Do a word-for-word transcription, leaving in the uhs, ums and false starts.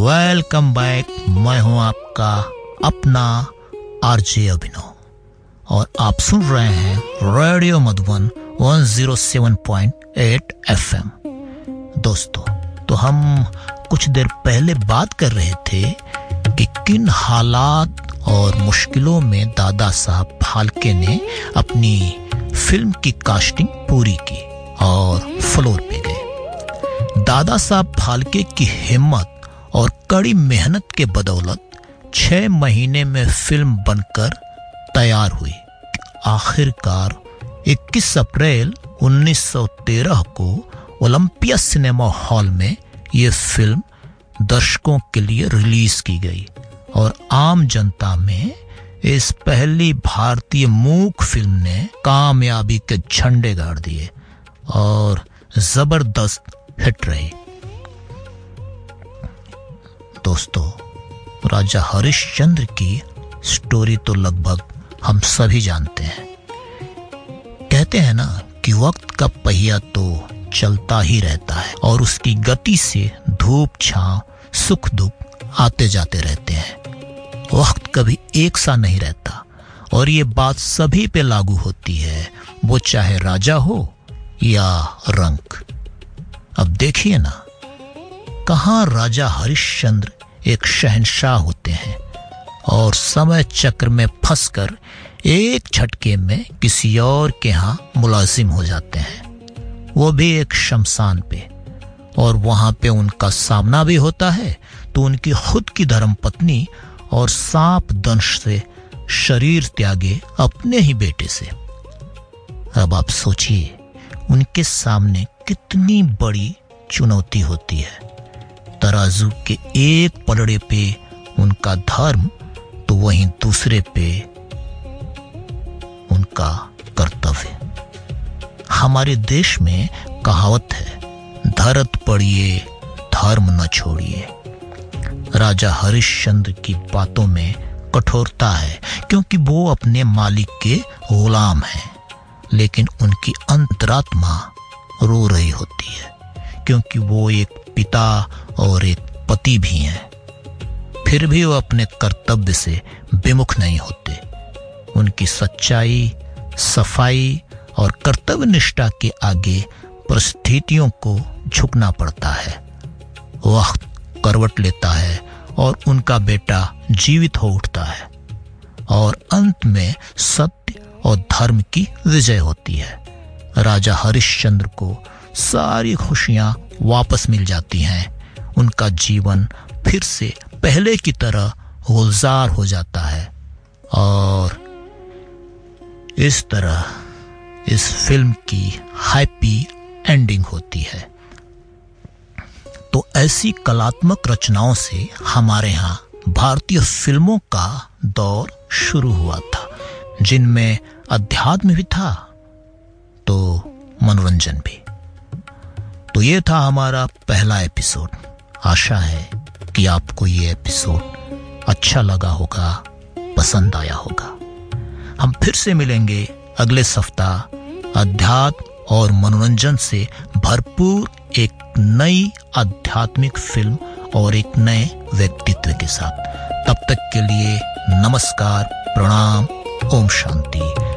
Welcome back. मैं हूं आपका अपना आरजे अभिनव और आप सुन रहे हैं रेडियो मधुबन एक सौ सात पॉइंट आठ एफएम। दोस्तों, तो हम कुछ देर पहले बात कर रहे थे कि किन हालात और मुश्किलों में दादा साहब फाल्के ने अपनी फिल्म की कास्टिंग पूरी की और फ्लोर पे गए। दादा साहब फाल्के की हिम्मत और कड़ी मेहनत के बदौलत छह महीने में फिल्म बनकर तैयार हुई। आखिरकार इक्कीस अप्रैल उन्नीस सौ तेरह को ओलंपिया सिनेमा हॉल में ये फिल्म दर्शकों के लिए रिलीज की गई और आम जनता में इस पहली भारतीय मूक फिल्म ने कामयाबी के झंडे गाड़ दिए और जबरदस्त हिट रही। दोस्तों, राजा हरिश्चंद्र की स्टोरी तो लगभग हम सभी जानते हैं। कहते हैं ना कि वक्त का पहिया तो चलता ही रहता है और उसकी गति से धूप छांव सुख दुख आते जाते रहते हैं। वक्त कभी एक सा नहीं रहता और ये बात सभी पे लागू होती है, वो चाहे राजा हो या रंक। अब देखिए ना, कहां राजा हरिश्चंद्र एक शहंशाह होते हैं और समय चक्र में फंसकर एक झटके में किसी और के यहां मुलाजिम हो जाते हैं, वो भी एक शमशान पे। और वहां पे उनका सामना भी होता है तो उनकी खुद की धर्मपत्नी और सांप दंश से शरीर त्यागे अपने ही बेटे से। अब आप सोचिए, उनके सामने कितनी बड़ी चुनौती होती है। तराजू के एक पलड़े पे उनका धर्म तो वहीं दूसरे पे उनका कर्तव्य। हमारे देश में कहावत है, धरत पड़िए धर्म न छोड़िए। राजा हरिश्चंद्र की बातों में कठोरता है क्योंकि वो अपने मालिक के गुलाम हैं, लेकिन उनकी अंतरात्मा रो रही होती है क्योंकि वो एक पिता और एक पति भी हैं। फिर भी वो अपने कर्तव्य से विमुख नहीं होते। उनकी सच्चाई, सफाई और कर्तव्य निष्ठा के आगे परिस्थितियों को झुकना पड़ता है। वक्त करवट लेता है और उनका बेटा जीवित हो उठता है और अंत में सत्य और धर्म की विजय होती है। राजा हरिश्चंद्र को सारी खुशियां वापस मिल जाती हैं। उनका जीवन फिर से पहले की तरह गुलजार हो जाता है और इस तरह इस फिल्म की हैप्पी एंडिंग होती है। तो ऐसी कलात्मक रचनाओं से हमारे यहाँ भारतीय फिल्मों का दौर शुरू हुआ था, जिनमें अध्यात्म भी था तो मनोरंजन भी। तो ये था हमारा पहला एपिसोड। आशा है कि आपको ये एपिसोड अच्छा लगा होगा, पसंद आया होगा। हम फिर से मिलेंगे अगले सप्ताह अध्यात्म और मनोरंजन से भरपूर एक नई आध्यात्मिक फिल्म और एक नए व्यक्तित्व के साथ। तब तक के लिए नमस्कार, प्रणाम, ओम शांति।